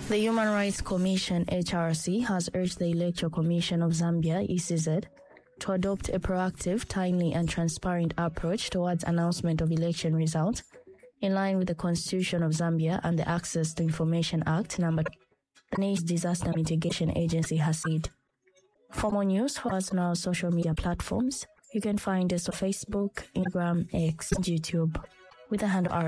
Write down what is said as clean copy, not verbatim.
The Human Rights Commission, HRC, has urged the Electoral Commission of Zambia, ECZ, to adopt a proactive, timely and transparent approach towards announcement of election results in line with the Constitution of Zambia and the Access to Information Act number 2. The National Disaster Mitigation Agency has said. For more news, follow us on our social media platforms. You can find us on Facebook, Instagram, X, and YouTube with the handle